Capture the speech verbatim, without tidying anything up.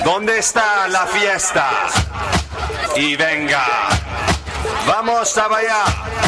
¿Dónde está la fiesta? Y venga, vamos a bailar.